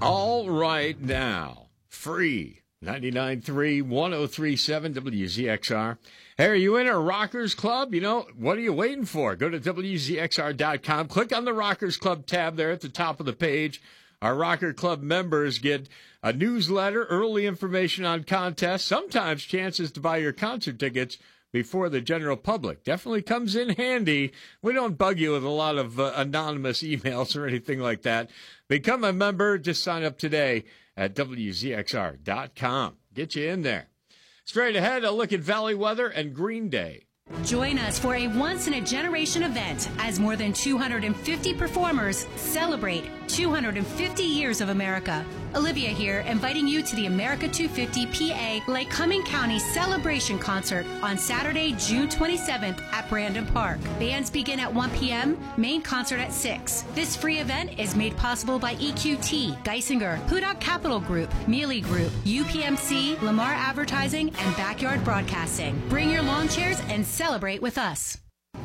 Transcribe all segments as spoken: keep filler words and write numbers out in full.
All right now, free. ninety-nine point three, one oh three point seven W Z X R. Hey, are you in a Rockers Club? You know, what are you waiting for? Go to W Z X R dot com. Click on the Rockers Club tab there at the top of the page. Our Rocker Club members get a newsletter, early information on contests, sometimes chances to buy your concert tickets before the general public. Definitely comes in handy. We don't bug you with a lot of uh, anonymous emails or anything like that. Become a member. Just sign up today at W Z X R dot com. Get you in there. Straight ahead, a look at Valley weather and Green Day. Join us for a once-in-a-generation event as more than two hundred fifty performers celebrate two hundred fifty years of America. Olivia here, inviting you to the America two fifty P A Lake Cumming County Celebration Concert on Saturday, June twenty-seventh at Brandon Park. Bands begin at one p.m., main concert at six. This free event is made possible by E Q T, Geisinger, Hudak Capital Group, Mealy Group, U P M C, Lamar Advertising, and Backyard Broadcasting. Bring your lawn chairs and celebrate with us.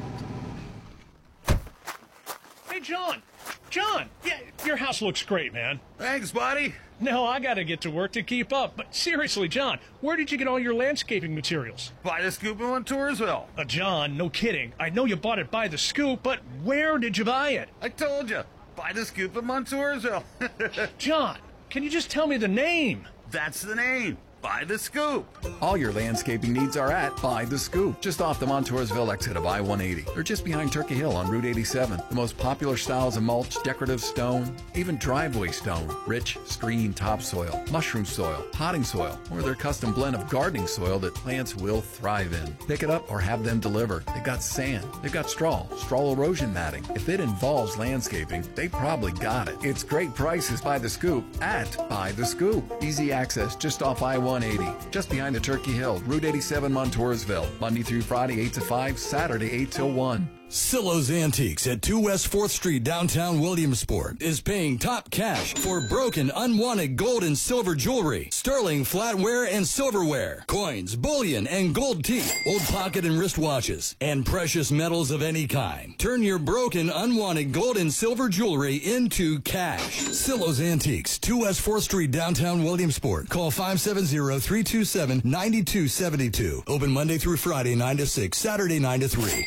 Hey, John. John, yeah, your house looks great, man. Thanks, buddy. No, I gotta get to work to keep up. But seriously, John, where did you get all your landscaping materials? By the Scoop in Montoursville. Uh, John, no kidding. I know you bought it by the Scoop, but where did you buy it? I told you. By the Scoop in Montoursville. John, can you just tell me the name? That's the name. By the Scoop. All your landscaping needs are at By the Scoop, just off the Montoursville exit of I one eighty, or just behind Turkey Hill on Route eighty-seven. The most popular styles of mulch, decorative stone, even driveway stone, rich, screen topsoil, mushroom soil, potting soil, or their custom blend of gardening soil that plants will thrive in. Pick it up or have them deliver. They've got sand, they've got straw, straw erosion matting. If it involves landscaping, they probably got it. It's great prices by the Scoop at By the Scoop. Easy access just off I one eighty, just behind the Turkey Hill, Route eighty-seven, Montoursville. Monday through Friday, eight to five, Saturday, eight till one. Silo's Antiques at two West fourth Street, downtown Williamsport, is paying top cash for broken, unwanted gold and silver jewelry, sterling flatware and silverware, coins, bullion, and gold teeth, old pocket and wristwatches, and precious metals of any kind. Turn your broken, unwanted gold and silver jewelry into cash. Silo's Antiques, two West fourth Street, downtown Williamsport. Call five seven zero, three two seven, nine two seven two. Open Monday through Friday, nine to six, Saturday, nine to three.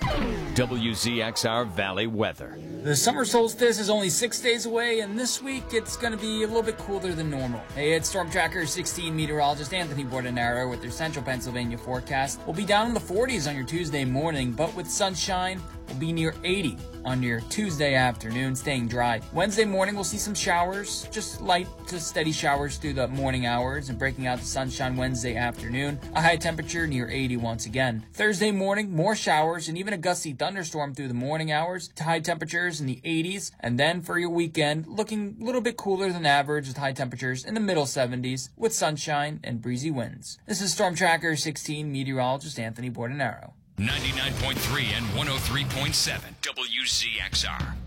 W Z X R Valley weather. The summer solstice is only six days away, and this week it's going to be a little bit cooler than normal. Hey, it's Storm Tracker sixteen meteorologist Anthony Bordenaro with their central Pennsylvania forecast. We'll be down in the forties on your Tuesday morning, but with sunshine, we'll be near eighty on your Tuesday afternoon, staying dry. Wednesday morning, we'll see some showers, just light to steady showers through the morning hours, and breaking out the sunshine Wednesday afternoon. A high temperature near eighty once again. Thursday morning, more showers and even a gusty thunderstorm through the morning hours to high temperatures in the eighties. And then for your weekend, looking a little bit cooler than average with high temperatures in the middle seventies with sunshine and breezy winds. This is Storm Tracker sixteen meteorologist Anthony Bordenaro. ninety-nine point three and one oh three point seven W Z X R.